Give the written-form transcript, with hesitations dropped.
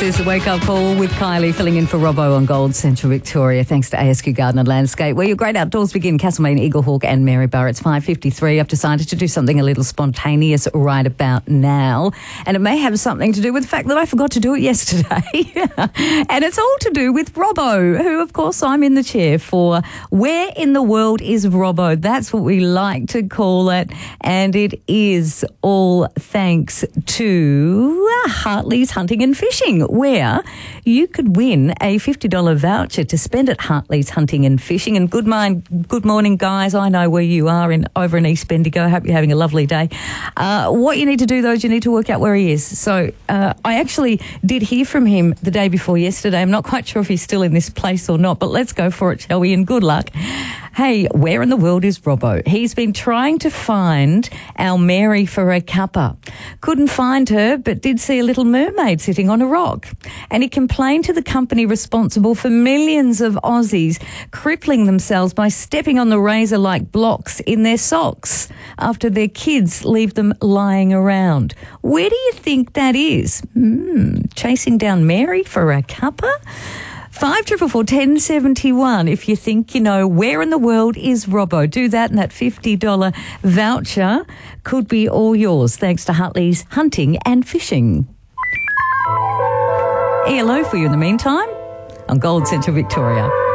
This is the Wake Up Call with Kylie, filling in for Robbo on Gold Central Victoria. Thanks to ASQ Garden and Landscape, where your great outdoors begin. Castlemaine, Eaglehawk and Maryborough. It's 5:53. I've decided to do something a little spontaneous right about now. And it may have something to do with the fact that I forgot to do it yesterday. And it's all to do with Robbo, who, of course, I'm in the chair for. Where in the world is Robbo? That's what we like to call it. And it is all thanks to Hartley's Hunting and Fishing, where you could win a $50 voucher to spend at Hartley's Hunting and Fishing. And good morning, guys. I know where you are over in East Bendigo. I hope you're having a lovely day. What you need to do, though, is you need to work out where he is. So I actually did hear from him the day before yesterday. I'm not quite sure if he's still in this place or not, but let's go for it, shall we? And good luck. Hey, where in the world is Robbo? He's been trying to find our Mary for a cuppa. Couldn't find her, but did see a little mermaid sitting on a rock. And he complained to the company responsible for millions of Aussies crippling themselves by stepping on the razor-like blocks in their socks after their kids leave them lying around. Where do you think that is? Chasing down Mary for a cuppa? 544 1071 if you think you know where in the world is Robbo. Do that, and that $50 voucher could be all yours thanks to Hartley's Hunting and Fishing. ELO for you in the meantime on Gold Central Victoria.